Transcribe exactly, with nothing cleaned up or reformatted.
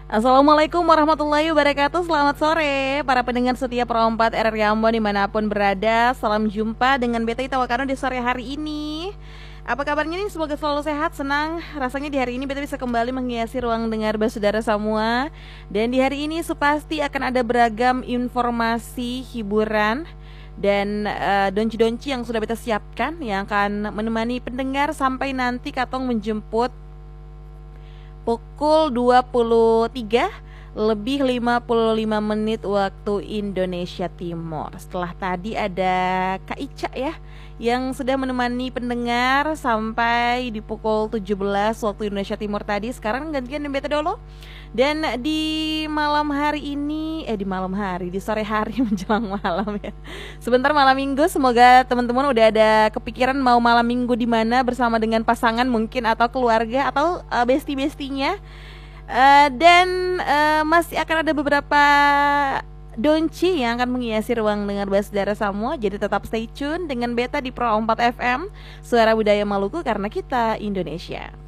Assalamualaikum warahmatullahi wabarakatuh. Selamat sore para pendengar setia Pro empat R R I Ambon dimanapun berada. Salam jumpa dengan Beta Itawakano di sore hari ini. Apa kabarnya nih? Semoga selalu sehat, senang. Rasanya di hari ini Beta bisa kembali menghiasi ruang dengar saudara semua. Dan di hari ini sepasti akan ada beragam informasi, hiburan dan uh, donci-donci yang sudah Beta siapkan, yang akan menemani pendengar sampai nanti Katong menjemput pukul dua puluh tiga lebih lima puluh lima menit waktu Indonesia Timur. Setelah tadi ada Kak Ica ya, yang sudah menemani pendengar sampai di pukul tujuh belas waktu Indonesia Timur tadi. Sekarang gantian dengan Beta dulu. Dan di malam hari ini, eh di malam hari, di sore hari menjelang malam ya. Sebentar malam minggu, semoga teman-teman udah ada kepikiran mau malam minggu di mana bersama dengan pasangan mungkin atau keluarga atau uh, besti-bestinya. Uh, dan uh, masih akan ada beberapa donci yang akan menghiasi ruang dengar saudara semua. Jadi tetap stay tune dengan Beta di Pro empat F M, Suara Budaya Maluku, karena kita Indonesia.